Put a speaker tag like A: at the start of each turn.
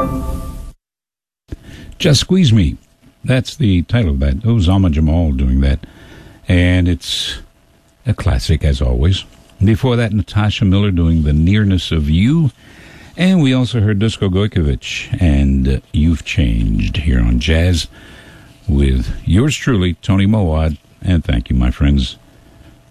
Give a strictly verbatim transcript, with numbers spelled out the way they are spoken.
A: Just Squeeze Me. That's the title of that. Oh, Zalma Jamal doing that. And it's a classic, as always. Before that, Natasha Miller doing The Nearness of You. And we also heard Dusko Gojkovic and You've Changed here on Jazz with yours truly, Tony Mowat. And thank you, my friends.